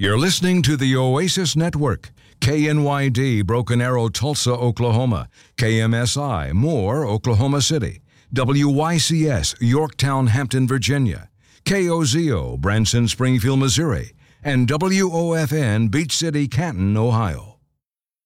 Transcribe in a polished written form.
You're listening to the Oasis Network. KNYD Broken Arrow, Tulsa, Oklahoma. KMSI Moore, Oklahoma City. WYCS Yorktown, Hampton, Virginia. KOZO Branson, Springfield, Missouri. And WOFN Beach City, Canton, Ohio.